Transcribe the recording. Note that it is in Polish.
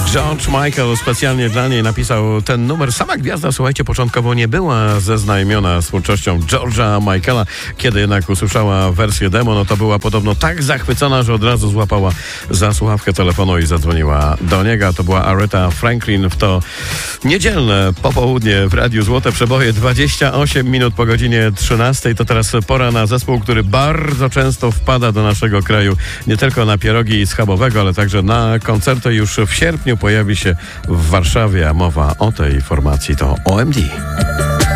George Michael specjalnie dla niej napisał ten numer. Sama gwiazda, słuchajcie, początkowo nie była zaznajomiona z twórczością George'a Michaela. Kiedy jednak usłyszała wersję demo, no to była podobno tak zachwycona, że od razu złapała za słuchawkę telefonu i zadzwoniła do niego. To była Aretha Franklin w to niedzielne popołudnie w Radiu Złote Przeboje. 28 minut po godzinie 13. To teraz pora na zespół, który bardzo często wpada do naszego kraju. Nie tylko na pierogi schabowego, ale także na koncerty. Już w sierpniu pojawi się w Warszawie, a mowa o tej formacji to OMD.